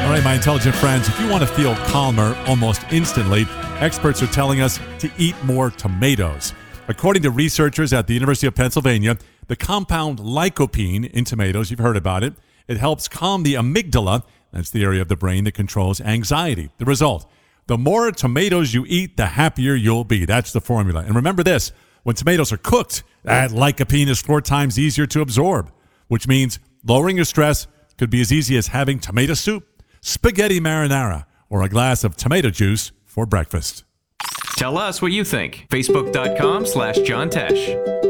All right, my intelligent friends, if you want to feel calmer almost instantly, experts are telling us to eat more tomatoes. According to researchers at the University of Pennsylvania, the compound lycopene in tomatoes, you've heard about it, it helps calm the amygdala. That's the area of the brain that controls anxiety. The result, the more tomatoes you eat, the happier you'll be. That's the formula. And remember this, when tomatoes are cooked, that lycopene is 4 times easier to absorb, which means lowering your stress could be as easy as having tomato soup, spaghetti marinara, or a glass of tomato juice for breakfast. Tell us what you think. Facebook.com/John Tesh.